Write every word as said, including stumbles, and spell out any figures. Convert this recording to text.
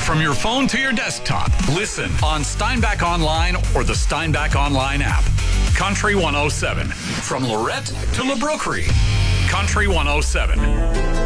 from your phone to your desktop. Listen on Steinbach Online or the Steinbach Online app. Country one oh seven. From Lorette to La Broquerie. Country one oh seven.